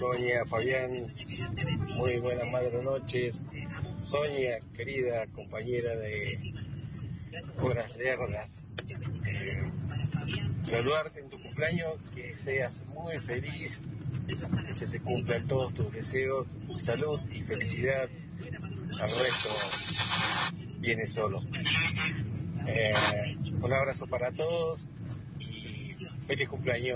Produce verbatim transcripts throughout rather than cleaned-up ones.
Sonia, Fabián, muy buenas madre noches. Sonia, querida compañera de Horas Lerdas, eh, saludarte en tu cumpleaños, que seas muy feliz, que se te cumplan todos tus deseos, salud y felicidad. Al resto viene solo. Eh, un abrazo para todos y feliz cumpleaños.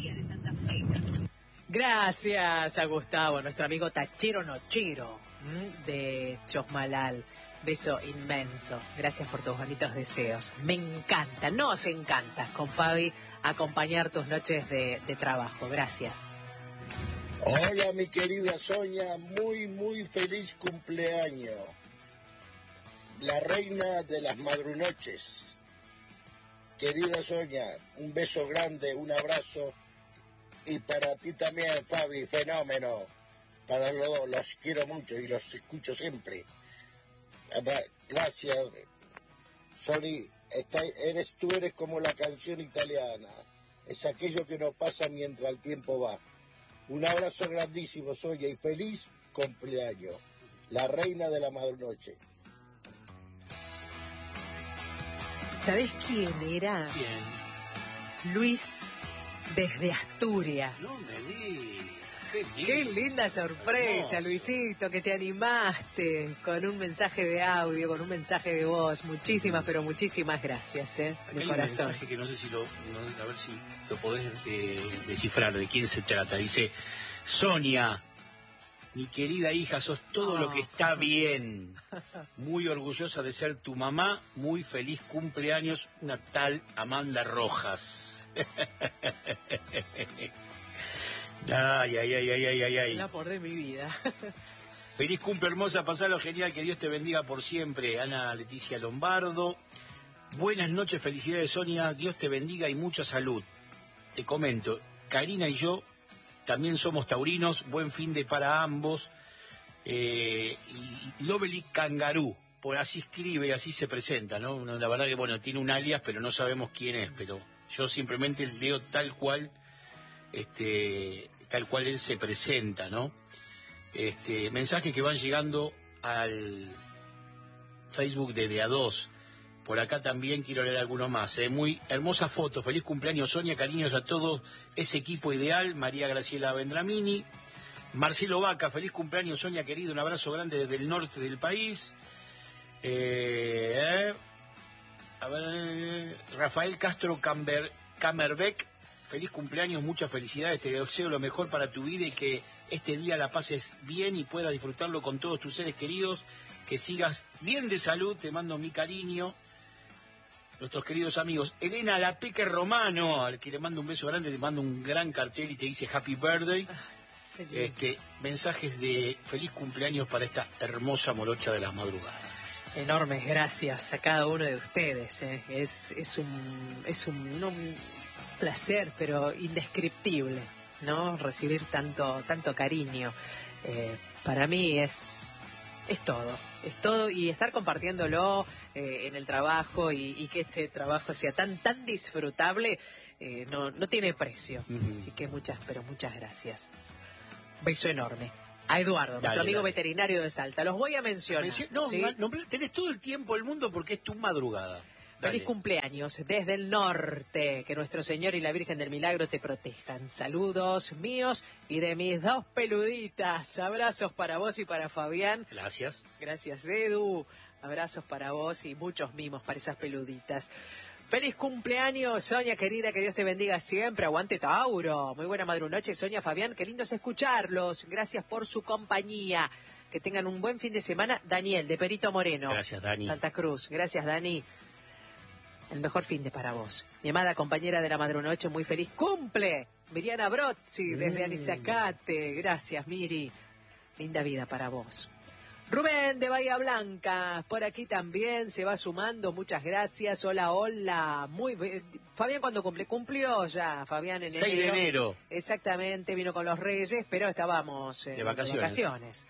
Gracias a Gustavo, nuestro amigo Tachero Nochero de Chosmalal. Beso inmenso. Gracias por tus bonitos deseos. Me encanta, nos encanta con Fabi acompañar tus noches de, de trabajo. Gracias. Hola, mi querida Sonia, muy, muy feliz cumpleaños. La reina de las madrunoches. Querida Sonia, un beso grande, un abrazo. Y para ti también, Fabi, fenómeno. Para los dos, los quiero mucho y los escucho siempre. Gracias, Sony. Está, eres, tú eres como la canción italiana. Es aquello que nos pasa mientras el tiempo va. Un abrazo grandísimo, Sonia, y feliz cumpleaños. La reina de la madrunoche. ¿Sabés quién era? Bien. Luis, desde Asturias. No me di. Qué, Qué linda sorpresa, hermoso. Luisito, que te animaste con un mensaje de audio, con un mensaje de voz. Muchísimas, pero muchísimas gracias, ¿eh? De hay corazón. Un mensaje que no sé si lo, no, a ver si lo podés eh, descifrar, de quién se trata. Dice: Sonia, mi querida hija, sos todo oh. lo que está bien. Muy orgullosa de ser tu mamá. Muy feliz cumpleaños, una tal Amanda Rojas. Ay, ay, ay, ay, ay, ay, ay. El amor de mi vida. Feliz cumple, hermosa, pasalo genial, que Dios te bendiga por siempre. Ana Leticia Lombardo. Buenas noches, felicidades, Sonia, Dios te bendiga y mucha salud. Te comento, Karina y yo también somos taurinos, buen fin de para ambos. Eh, y Lovely Kangaroo, por así escribe, así se presenta, ¿no? La verdad que, bueno, tiene un alias, pero no sabemos quién es, pero yo simplemente leo tal cual, este... tal cual él se presenta, ¿no? Este, mensajes que van llegando al Facebook de De A dos. Por acá también quiero leer algunos más, ¿eh? Muy hermosa foto. Feliz cumpleaños, Sonia. Cariños a todo ese equipo ideal. María Graciela Vendramini. Marcelo Vaca, feliz cumpleaños, Sonia, querido. Un abrazo grande desde el norte del país. Eh, eh, a ver, Rafael Castro Camber, Camerbeck. Feliz cumpleaños, muchas felicidades, te deseo lo mejor para tu vida y que este día la pases bien y puedas disfrutarlo con todos tus seres queridos, que sigas bien de salud, te mando mi cariño. Nuestros queridos amigos, Elena La Peque Romano, al que le mando un beso grande, le mando un gran cartel y te dice Happy Birthday. Este, mensajes de feliz cumpleaños para esta hermosa morocha de las madrugadas. Enormes gracias a cada uno de ustedes, ¿eh? es, es un... es un no, placer, pero indescriptible, ¿no? Recibir tanto tanto cariño. Eh, para mí es es todo, es todo, y estar compartiéndolo eh, en el trabajo y, y que este trabajo sea tan tan disfrutable, eh, no, no tiene precio. Uh-huh. Así que muchas, pero muchas gracias. Beso enorme. A Eduardo, dale, nuestro amigo dale. veterinario de Salta. Los voy a mencionar. No, ¿sí? no, tenés todo el tiempo del mundo porque es tu madrugada. Dale. Feliz cumpleaños desde el norte, que nuestro Señor y la Virgen del Milagro te protejan. Saludos míos y de mis dos peluditas. Abrazos para vos y para Fabián. Gracias. Gracias, Edu. Abrazos para vos y muchos mimos para esas peluditas. Feliz cumpleaños, Sonia querida, que Dios te bendiga siempre. Aguante Tauro. Muy buena madrunoche, Sonia, Fabián. Qué lindo es escucharlos. Gracias por su compañía. Que tengan un buen fin de semana. Daniel, de Perito Moreno. Gracias, Dani. Santa Cruz. Gracias, Dani. El mejor fin de para vos. Mi amada compañera de la madrunoche, muy feliz cumple. Miriana Brozzi, desde mm. Anizacate. Gracias, Miri. Linda vida para vos. Rubén de Bahía Blanca, por aquí también se va sumando. Muchas gracias. Hola, hola. Muy bien. Fabián, ¿cuándo cumple? Cumplió ya, Fabián, en seis de enero. Exactamente, vino con los Reyes, pero estábamos eh, de vacaciones. de vacaciones.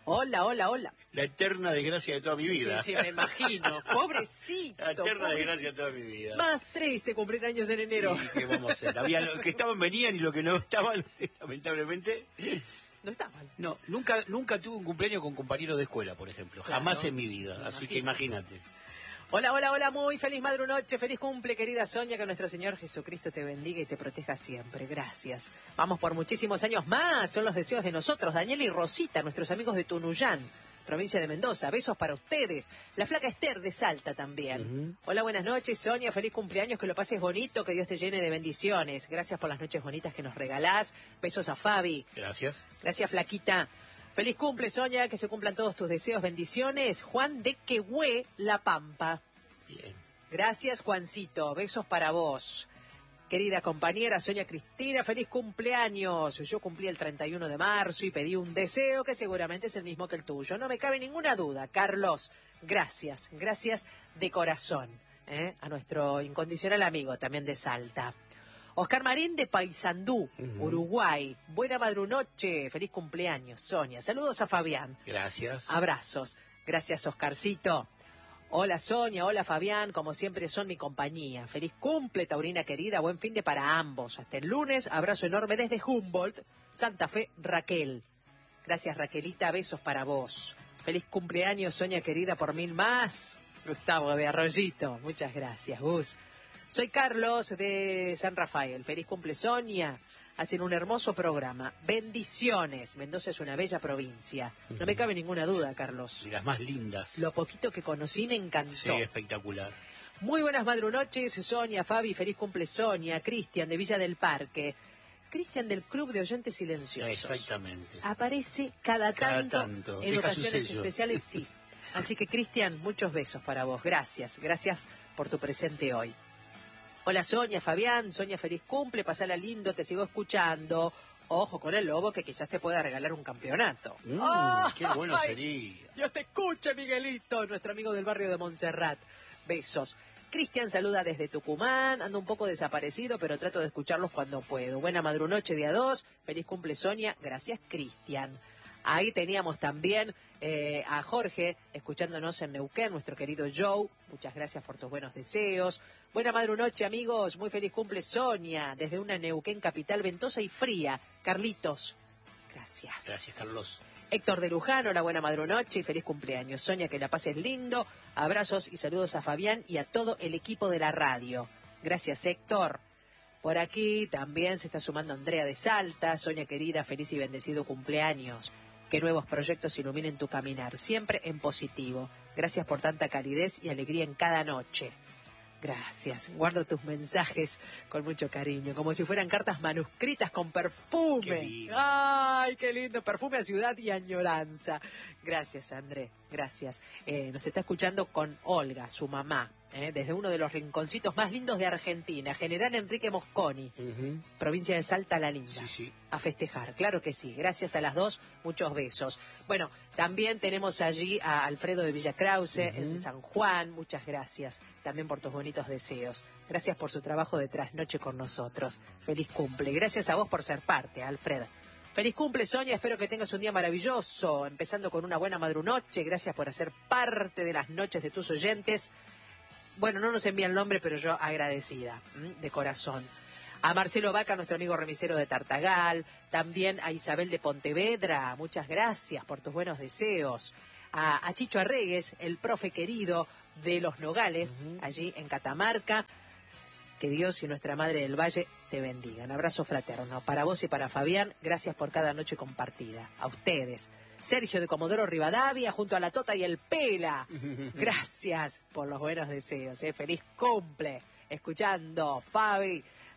Hola, hola, hola. La eterna desgracia de toda mi vida. Sí, sí, me imagino. Pobrecito. La eterna pobrecito. desgracia de toda mi vida. Más triste cumplir años en enero. ¿Y qué vamos a hacer? Había los que estaban venían y los que no estaban, lamentablemente. No estaban. No, nunca nunca tuve un cumpleaños con compañeros de escuela, por ejemplo. Claro. Jamás en mi vida. Me Así imagino. que imagínate. Hola, hola, hola, muy feliz madrunoche, feliz cumple, querida Sonia, que nuestro Señor Jesucristo te bendiga y te proteja siempre. Gracias. Vamos por muchísimos años más, son los deseos de nosotros, Daniel y Rosita, nuestros amigos de Tunuyán, provincia de Mendoza. Besos para ustedes. La flaca Esther de Salta también. Uh-huh. Hola, buenas noches, Sonia, feliz cumpleaños, que lo pases bonito, que Dios te llene de bendiciones. Gracias por las noches bonitas que nos regalás. Besos a Fabi. Gracias. Gracias, flaquita. Feliz cumple, Sonia, que se cumplan todos tus deseos, bendiciones. Juan de Quehue, La Pampa. Bien. Gracias, Juancito. Besos para vos. Querida compañera Sonia Cristina, feliz cumpleaños. Yo cumplí el treinta y uno de marzo y pedí un deseo que seguramente es el mismo que el tuyo. No me cabe ninguna duda. Carlos, gracias. Gracias de corazón. ¿eh? A nuestro incondicional amigo también de Salta. Oscar Marín de Paysandú, uh-huh. Uruguay. Buena madrunoche. Feliz cumpleaños, Sonia. Saludos a Fabián. Gracias. Abrazos. Gracias, Oscarcito. Hola, Sonia. Hola, Fabián. Como siempre son mi compañía. Feliz cumple, Taurina querida. Buen fin de para ambos. Hasta el lunes. Abrazo enorme desde Humboldt, Santa Fe, Raquel. Gracias, Raquelita. Besos para vos. Feliz cumpleaños, Sonia querida, por mil más. Gustavo de Arroyito. Muchas gracias, Gus. Soy Carlos de San Rafael. Feliz cumple, Sonia. Hacen un hermoso programa. Bendiciones. Mendoza es una bella provincia. No me cabe ninguna duda, Carlos. Y las más lindas. Lo poquito que conocí me encantó. Sí, espectacular. Muy buenas madrunoches, Sonia, Fabi. Feliz cumple, Sonia. Cristian de Villa del Parque. Cristian del Club de Oyentes Silenciosos. Exactamente. Aparece cada tanto, cada tanto. en Deja ocasiones especiales, sí. Así que, Cristian, muchos besos para vos. Gracias. Gracias por tu presente hoy. Hola, Sonia, Fabián. Sonia, feliz cumple. Pasala lindo, te sigo escuchando. Ojo con el lobo, que quizás te pueda regalar un campeonato. Mm, ¡Oh! ¡Qué bueno ¡Ay! sería! Dios te escuche, Miguelito, nuestro amigo del barrio de Montserrat. Besos. Cristian saluda desde Tucumán. Ando un poco desaparecido, pero trato de escucharlos cuando puedo. Buena madrunoche, día dos. Feliz cumple, Sonia. Gracias, Cristian. Ahí teníamos también eh, a Jorge, escuchándonos en Neuquén, nuestro querido Joe. Muchas gracias por tus buenos deseos. Buena madrunoche, amigos. Muy feliz cumple, Sonia. Desde una Neuquén capital ventosa y fría. Carlitos, gracias. Gracias, Carlos. Héctor de Luján, hola, buena madrunoche y feliz cumpleaños. Sonia, que la pases lindo. Abrazos y saludos a Fabián y a todo el equipo de la radio. Gracias, Héctor. Por aquí también se está sumando Andrea de Salta. Sonia, querida, feliz y bendecido cumpleaños. Que nuevos proyectos iluminen tu caminar, siempre en positivo. Gracias por tanta calidez y alegría en cada noche. Gracias. Guardo tus mensajes con mucho cariño, como si fueran cartas manuscritas con perfume. Qué lindo. ¡Ay, qué lindo! Perfume a ciudad y añoranza. Gracias, André. Gracias. Eh, nos está escuchando con Olga, su mamá, eh, desde uno de los rinconcitos más lindos de Argentina, General Enrique Mosconi, Uh-huh. provincia de Salta la Linda. Sí, sí. A festejar, claro que sí. Gracias a las dos, muchos besos. Bueno, también tenemos allí a Alfredo de Villa Krause, Uh-huh. en San Juan. Muchas gracias también por tus bonitos deseos. Gracias por su trabajo de trasnoche con nosotros. Feliz cumple. Gracias a vos por ser parte, Alfred. Feliz cumple, Sonia. Espero que tengas un día maravilloso, empezando con una buena madrunoche. Gracias por hacer parte de las noches de tus oyentes. Bueno, no nos envía el nombre, pero yo agradecida, ¿m? de corazón. A Marcelo Vaca, nuestro amigo remisero de Tartagal, también a Isabel de Pontevedra, muchas gracias por tus buenos deseos. A, a Chicho Arregues, el profe querido de Los Nogales, uh-huh. allí en Catamarca. Que Dios y nuestra Madre del Valle te bendigan. Abrazo fraterno para vos y para Fabián. Gracias por cada noche compartida. A ustedes. Sergio de Comodoro Rivadavia, junto a la Tota y el Pela. Gracias por los buenos deseos. ¿eh? Feliz cumple. Escuchando, Fabi,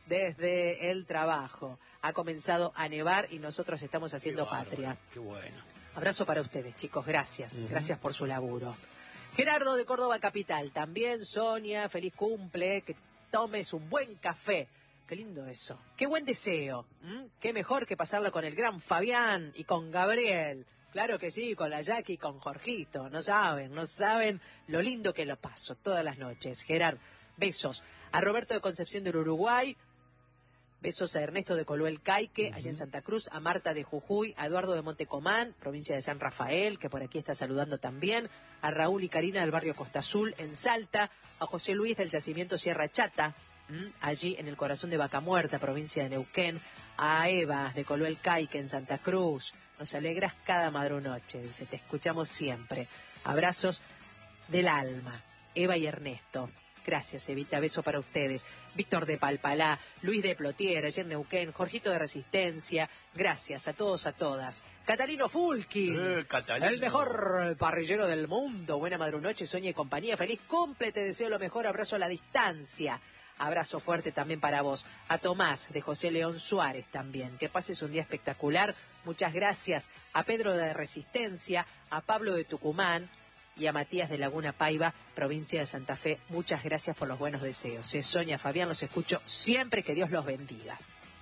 desde el trabajo. Ha comenzado a nevar y nosotros estamos haciendo Qué bárbaro, patria. Qué bueno. Abrazo para ustedes, chicos. Gracias. Uh-huh. Gracias por su laburo. Gerardo de Córdoba Capital. También, Sonia, feliz cumple. Que tomes un buen café. Qué lindo eso. Qué buen deseo. ¿Mm? Qué mejor que pasarlo con el gran Fabián y con Gabriel. Claro que sí, con la Jackie y con Jorgito. No saben, no saben lo lindo que lo paso todas las noches. Gerard, besos. A Roberto de Concepción del Uruguay. Besos a Ernesto de Coluel Caique, allá en Santa Cruz, a Marta de Jujuy, a Eduardo de Montecomán, provincia de San Rafael, que por aquí está saludando también, a Raúl y Karina del barrio Costa Azul, en Salta, a José Luis del yacimiento Sierra Chata, ¿m? allí en el corazón de Vaca Muerta, provincia de Neuquén, a Eva de Coluel Caique, en Santa Cruz. Nos alegras cada madrunoche, dice, te escuchamos siempre. Abrazos del alma, Eva y Ernesto. Gracias, Evita, beso para ustedes. Víctor de Palpalá, Luis de Plotier, ayer Neuquén, Jorgito de Resistencia, gracias a todos, a todas. Catalino Fulki, eh, Catalino. el mejor parrillero del mundo. Buena madrunoche, Soña y compañía. Feliz cumple, te deseo lo mejor, abrazo a la distancia. Abrazo fuerte también para vos. A Tomás, de José León Suárez también. Que pases un día espectacular. Muchas gracias. A Pedro de Resistencia, a Pablo de Tucumán y a Matías de Laguna Paiva, provincia de Santa Fe. Muchas gracias por los buenos deseos. Eh, Sonia, Fabián, los escucho siempre, que Dios los bendiga.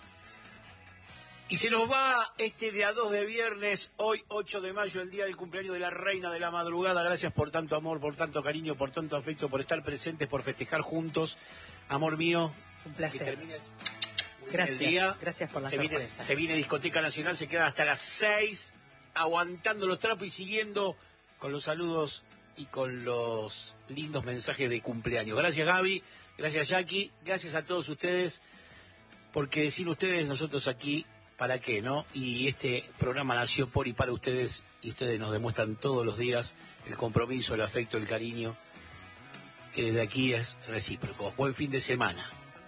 Y se nos va este día dos de viernes, hoy ocho de mayo, el día del cumpleaños de la reina de la madrugada. Gracias por tanto amor, por tanto cariño, por tanto afecto, por estar presentes, por festejar juntos. Amor mío, un placer. Gracias, el día. Gracias por la se sorpresa. Viene, se viene Discoteca Nacional, se queda hasta las seis, aguantando los trapos y siguiendo con los saludos y con los lindos mensajes de cumpleaños. Gracias, Gaby, gracias, Jackie, gracias a todos ustedes, porque sin ustedes nosotros aquí, ¿para qué, no? Y este programa nació por y para ustedes, y ustedes nos demuestran todos los días el compromiso, el afecto, el cariño, que desde aquí es recíproco. Buen fin de semana.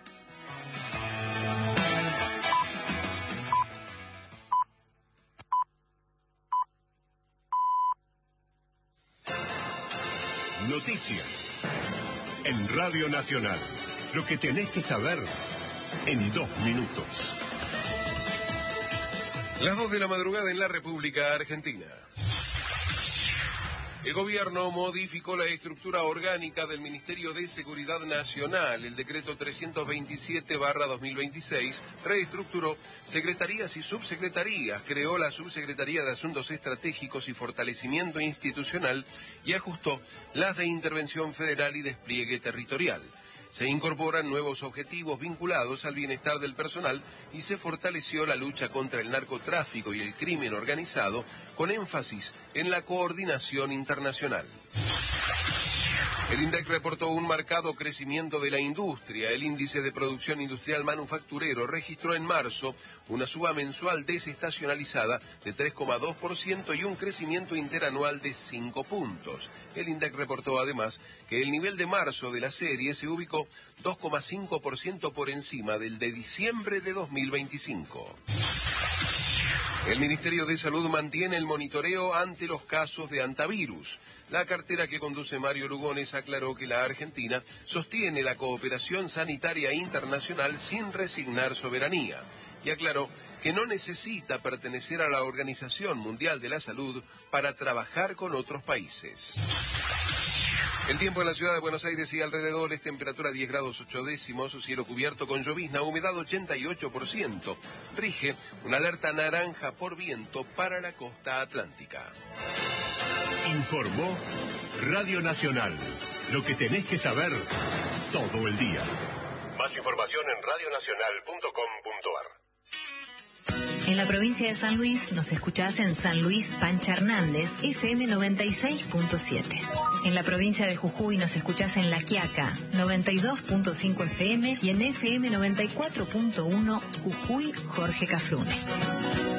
Noticias en Radio Nacional. Lo que tenés que saber en dos minutos. Las dos de la madrugada en la República Argentina. El gobierno modificó la estructura orgánica del Ministerio de Seguridad Nacional. El decreto trescientos veintisiete barra dos mil veintiséis reestructuró secretarías y subsecretarías, creó la Subsecretaría de Asuntos Estratégicos y Fortalecimiento Institucional y ajustó las de Intervención Federal y Despliegue Territorial. Se incorporan nuevos objetivos vinculados al bienestar del personal y se fortaleció la lucha contra el narcotráfico y el crimen organizado, con énfasis en la coordinación internacional. El INDEC reportó un marcado crecimiento de la industria. El índice de producción industrial manufacturero registró en marzo una suba mensual desestacionalizada de tres coma dos por ciento y un crecimiento interanual de cinco puntos. El INDEC reportó además que el nivel de marzo de la serie se ubicó dos coma cinco por ciento por encima del de diciembre de dos mil veinticinco. El Ministerio de Salud mantiene el monitoreo ante los casos de hantavirus. La cartera que conduce Mario Lugones aclaró que la Argentina sostiene la cooperación sanitaria internacional sin resignar soberanía y aclaró que no necesita pertenecer a la Organización Mundial de la Salud para trabajar con otros países. El tiempo en la ciudad de Buenos Aires y alrededores, temperatura diez grados ocho décimos, cielo cubierto con llovizna, humedad ochenta y ocho por ciento. Rige una alerta naranja por viento para la costa atlántica. Informó Radio Nacional. Lo que tenés que saber todo el día. Más información en radio nacional punto com punto ar. En la provincia de San Luis nos escuchás en San Luis Pancha Hernández, F M noventa y seis punto siete. En la provincia de Jujuy nos escuchás en La Quiaca, noventa y dos punto cinco F M y en F M noventa y cuatro punto uno Jujuy Jorge Cafrune.